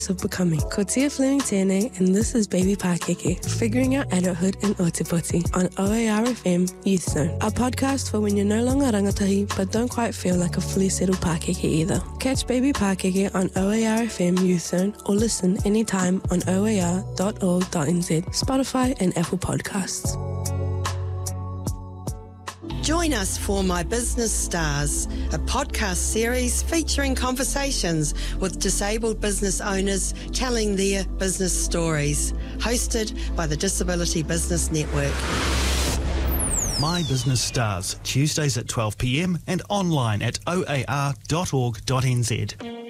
of becoming. Ko Tia Fleming tēnei, and this is Baby Pakeke, figuring out adulthood in Ōtepoti on OAR FM Youth Zone, a podcast for when you're no longer rangatahi but don't quite feel like a fully settled Pakeke either. Catch Baby Pakeke on OAR FM Youth Zone or listen anytime on oar.org.nz, Spotify and Apple Podcasts. Join us for My Business Stars, a podcast series featuring conversations with disabled business owners telling their business stories. Hosted by the Disability Business Network. My Business Stars, Tuesdays at 12 p.m. and online at oar.org.nz.